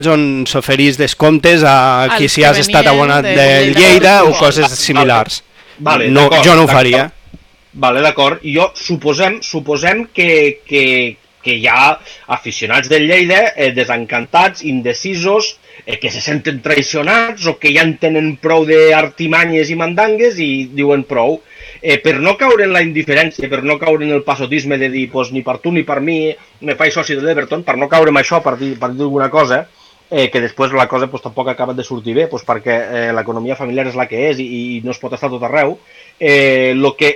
on s'oferís descomptes a qui si has estat abonat de Lleida o coses similars. Vale, no, jo no ho faria. Vale, d'acord. Jo suposem que hi ha aficionats del Lleida desencantats, indecisos, que se senten traicionats o que ja en tenen prou d'artimanyes i mandangues i diuen prou. Per no caure en la indiferència, per no caure en el passotisme de dir pues, ni per tu ni per mi me faig soci de l'Everton, per no caure en això, per dir alguna cosa, que després la cosa pues, tampoc acaba de sortir bé, pues, perquè l'economia familiar és la que és i no es pot estar tot arreu. Lo que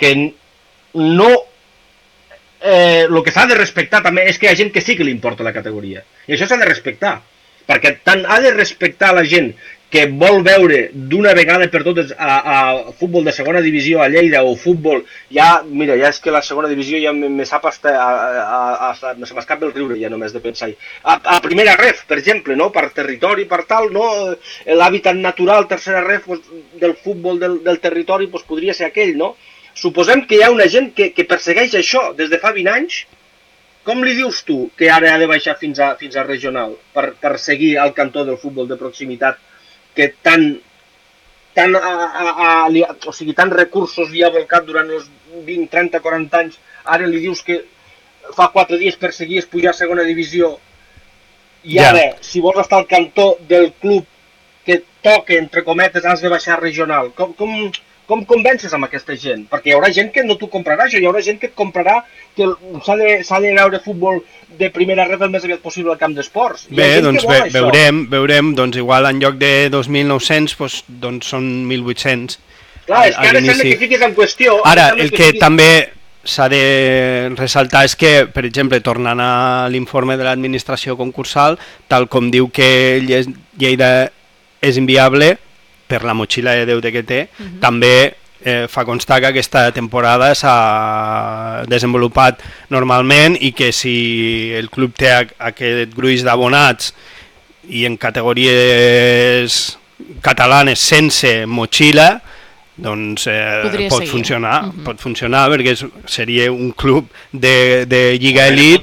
s'ha de respectar també és que hi ha gent que sí que li importa la categoria. I això s'ha de respectar. Perquè tant ha de respectar la gent que vol veure d'una vegada per totes a futbol de segona divisió a Lleida o futbol, mira, ja és que la segona divisió ja me sap se m'escapa el riure ja només de pensar-hi. A primera ref, per exemple, no? Per territori, per tal, no? L'hàbitat natural, tercera ref del futbol del territori podria ser aquell, no? Suposem que hi ha una gent que persegueix això des de fa 20 anys. Com li dius tu que ara ha de baixar fins a regional per seguir al cantó del futbol de proximitat que tant recursos li ha volcat durant els 20, 30, 40 anys, ara li dius que fa 4 dies perseguies pujar a segona divisió i ara, si vols estar al cantó del club que toca, entre cometes, has de baixar a regional. Com convences amb aquesta gent? Perquè hi haurà gent que no t'ho comprarà, hi haurà gent que et comprarà que s'ha de veure futbol de primera ref el més aviat possible al camp d'esports. Bé, doncs veurem, doncs igual en lloc de 2.900 doncs són 1.800. Clar, és que ara sembla que fiquis en qüestió... Ara, el que també s'ha de ressaltar és que, per exemple, tornant a l'informe de l'administració concursal, tal com diu que Lleida és inviable per la motxilla de deute que té, també fa constar que aquesta temporada s'ha desenvolupat normalment i que si el club té aquest gruix d'abonats i en categories catalanes sense motxilla, doncs pot funcionar perquè seria un club de Lliga Elite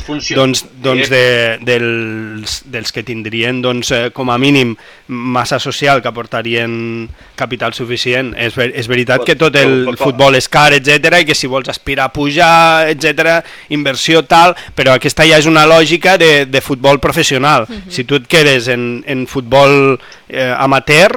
dels que tindrien com a mínim massa social, que aportarien capital suficient. És veritat que tot el futbol és car, etc, i que si vols aspirar a pujar, etc, inversió tal, però aquesta ja és una lògica de futbol professional. Si tu et quedes en futbol amateur,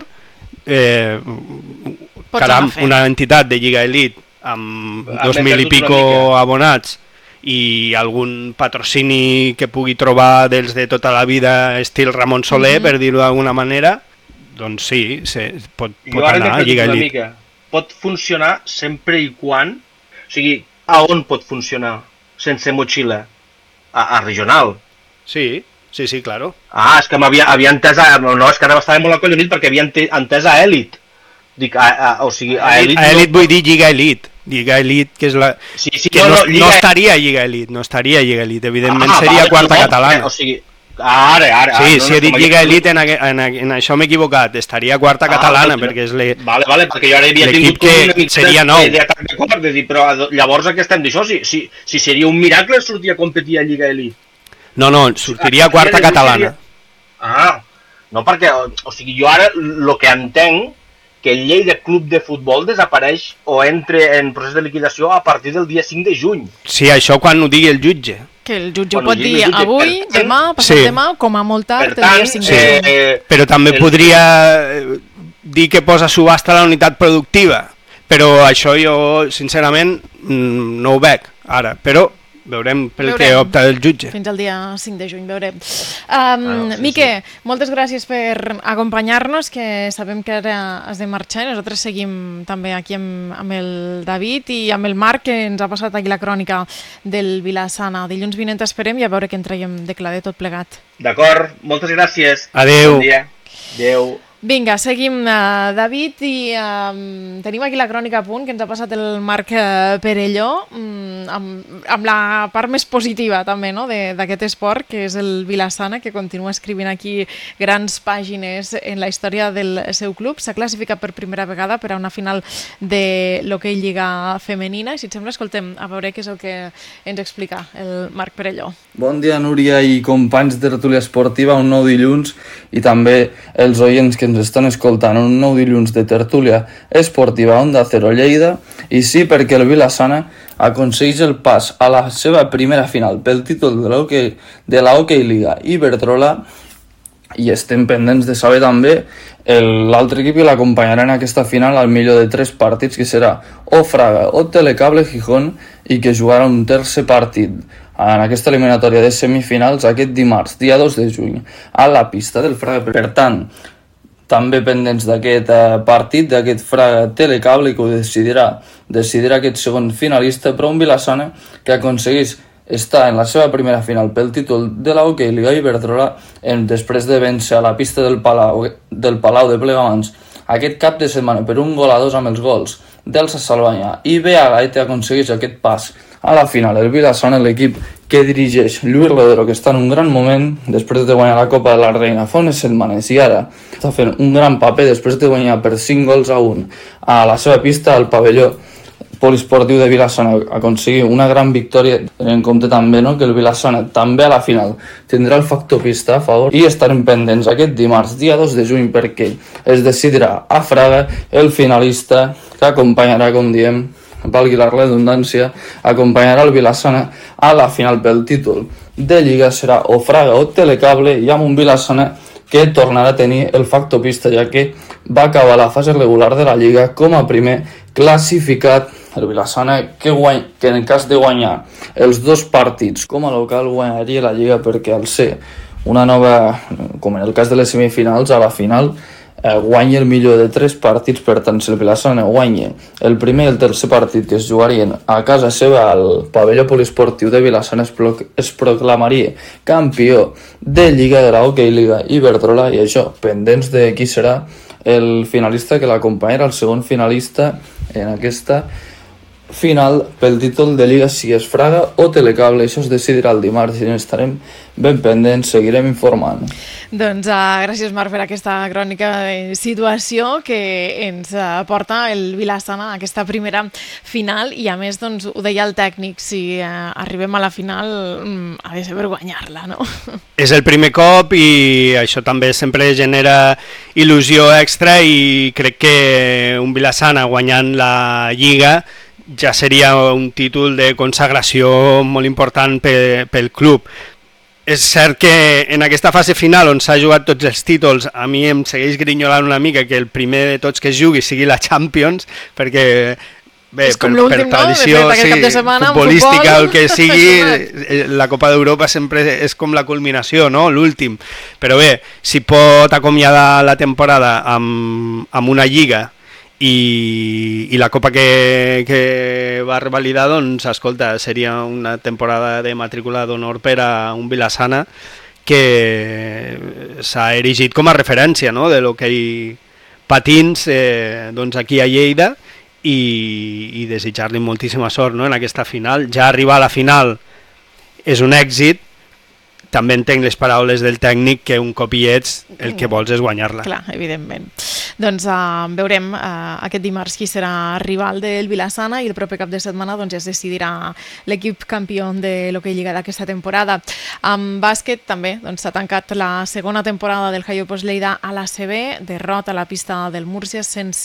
caram, una entitat de Lliga Elite amb 2.000 i pico abonats i algun patrocini que pugui trobar dels de tota la vida estil Ramon Soler, per dir-ho d'alguna manera, doncs sí, pot anar a Lliga Elite. Pot funcionar sempre i quan, o sigui, a on pot funcionar sense motxilla? A regional. Sí, claro. Ah, és que m'havia entès, no, és que ara estava molt acollonit perquè havia entès a Elite. Dic, o sigui, a Elite... A Elite vull dir Lliga Elite. Lliga Elite, que és la... que no estaria a Lliga Elite, evidentment seria quarta catalana. O sigui, ara... Sí, si he dit Lliga Elite, en això m'he equivocat, estaria quarta catalana, perquè és Vale, perquè jo ara havia tingut que seria nou. Però llavors què estem d'això? Si seria un miracle sortir a competir a Lliga Elite. No, sortiria quarta catalana. No, perquè, o sigui, jo ara el que entenc que el Lleida Club de Futbol desapareix o entra en procés de liquidació a partir del dia 5 de juny. Sí, això quan ho digui el jutge. Que el jutge ho pot dir avui, demà, passat demà, com a molt tard, el dia 5 de juny. Però també podria dir que posa a subhasta la unitat productiva, però això jo, sincerament, no ho veig ara, però... Veurem que opta el jutge. Fins al dia 5 de juny, veurem. Mique, moltes gràcies per acompanyar-nos, que sabem que ara has de marxar i nosaltres seguim també aquí amb el David i amb el Marc, que ens ha passat aquí la crònica del Vila-sana. Dilluns vinent esperem i a veure què en traiem de clar de tot plegat. D'acord, moltes gràcies. Adéu. Bon dia. Adéu. Vinga, seguim, David, i tenim aquí la crònica a punt que ens ha passat el Marc Perelló, amb la part més positiva també, no?, d'aquest esport, que és el Vila-sana, que continua escrivint aquí grans pàgines en la història del seu club. S'ha classificat per primera vegada per a una final de l'hoquei Lliga Femenina, i si et sembla, escoltem, a veure què és el que ens explica el Marc Perelló. Bon dia, Núria i companys de Tertúlia Esportiva, un nou dilluns, i també els oients que ens estan escoltant, un nou dilluns de Tertúlia Esportiva Onda Cero Lleida. I sí, perquè el Vila-sana aconsegueix el pas a la seva primera final pel títol de la Hockey Liga Iberdrola, i estem pendents de saber també l'altre equip que l'acompanyarà en aquesta final al millor de 3 partits, que serà o Fraga o Telecable Gijón, i que jugarà un tercer partit en aquesta eliminatòria de semifinals aquest dimarts, dia 2 de juny, a la pista del Fraga. Per tant, també pendents d'aquest partit, d'aquest Fraga Telecable, que ho decidirà aquest segon finalista, però un Vila-sana que aconsegueix estar en la seva primera final pel títol de la Hockey Liga Iberdrola després de vèncer a la pista del Palau de Plegamans aquest cap de setmana per 1-2 amb els gols d'Elsa Salvanya i Bea Gaete. Aconsegueix aquest pas a la final el Vila-sana, l'equip que dirigeix Lluís Rodero, que està en un gran moment després de guanyar la Copa de la Reina fa unes setmanes, i ara està fent un gran paper després de guanyar per 5-1 a la seva pista al pavelló poliesportiu de Vila-sana. Aconseguir una gran victòria, tenint en compte també, no?, que el Vila-sana també a la final tindrà el factor pista a favor, i estarem pendents aquest dimarts, dia 2 de juny, perquè es decidirà a Fraga el finalista que acompanyarà, com diem, valgui la redundància, acompanyarà el Vila-sana a la final pel títol de Lliga. Serà o Fraga o Telecable, i amb un Vila-sana que tornarà a tenir el factor pista, ja que va acabar la fase regular de la Lliga com a primer classificat. El Vila-sana que en cas de guanyar els 2 partits com a local guanyaria la Lliga, perquè al ser una nova, com en el cas de les semifinals, a la final guanya el millor de 3 partits. Per tant, si el Vila-sana guanya el primer i el tercer partit, que es jugarien a casa seva al pavelló poliesportiu de Vila-sana, es proclamaria campió de Lliga de la Hockey Liga Iberdrola, i això, pendents de qui serà el finalista que l'acompanyarà, el segon finalista en aquesta final pel títol de Lliga, si és Fraga o Telecable. Això es decidirà el dimarts i estarem ben pendents, seguirem informant. Doncs gràcies, Marc, per aquesta crònica de situació que ens porta el Vila-sana a aquesta primera final, i a més, doncs, ho deia el tècnic, si arribem a la final ha de ser per guanyar-la, no? És el primer cop i això també sempre genera il·lusió extra, i crec que un Vila-sana guanyant la Lliga ja seria un títol de consagració molt important pel club. És cert que en aquesta fase final on s'ha jugat tots els títols, a mi em segueix grinyolant una mica que el primer de tots que es jugui sigui la Champions, perquè bé, per tradició, no? Sí, futbolística, el que sigui, la Copa d'Europa sempre és com la culminació, no?, l'últim. Però bé, si pot acomiadar la temporada amb una Lliga i la Copa que va revalidar, doncs, escolta, seria una temporada de matrícula d'honor per a un Vila-sana que s'ha erigit com a referència, no?, de l'hoquei patins doncs aquí a Lleida, i desitjar-li moltíssima sort, no?, en aquesta final. Ja arribar a la final és un èxit. També entenc les paraules del tècnic, que un cop hi ets el que vols és guanyar-la. Clar, evidentment. Doncs veurem aquest dimarts qui serà rival del Vila-sana, i el proper cap de setmana doncs, ja es decidirà l'equip campió de l'Hockey Lliga d'aquesta temporada. En bàsquet també s'ha tancat la segona temporada del Jaiopos Lleida a l'ACB, derrota a la pista del Múrcia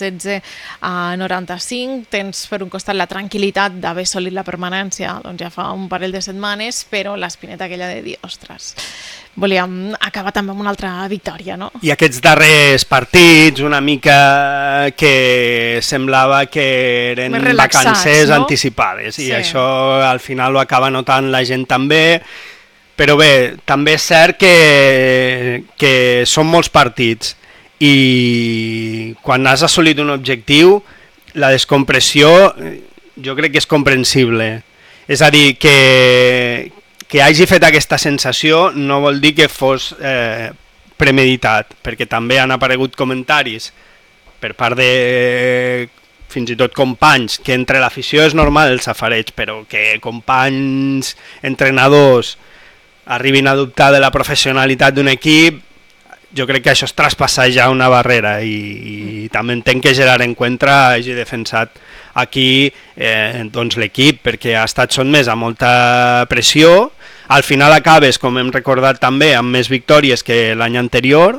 116-95. Tens per un costat la tranquil·litat d'haver assolit la permanència doncs ja fa un parell de setmanes, però l'espineta aquella de dir, ostres, volíem acabar també amb una altra victòria, no? I aquests darrers partits una mica que semblava que eren vacances, no?, anticipades, i això al final ho acaba notant la gent també. Però bé, també és cert que són molts partits, i quan has assolit un objectiu, la descompressió jo crec que és comprensible. És a dir, que hagi fet aquesta sensació no vol dir que fos premeditat, perquè també han aparegut comentaris per part de fins i tot companys, que entre l'afició és normal el safareig, però que companys, entrenadors, arribin a dubtar de la professionalitat d'un equip, jo crec que això és traspassar ja una barrera i també entenc que Gerard Encuentra hagi defensat aquí doncs l'equip, perquè ha estat sotmès a molta pressió, al final acabes, com hem recordat també, amb més victòries que l'any anterior,